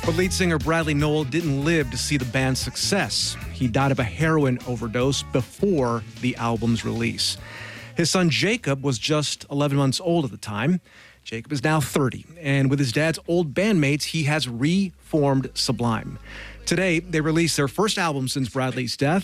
But lead singer Bradley Nowell didn't live to see the band's success. He died of a heroin overdose before the album's release. His son Jacob was just 11 months old at the time. Jacob is now 30, and with his dad's old bandmates, he has reformed Sublime. Today, they released their first album since Bradley's death.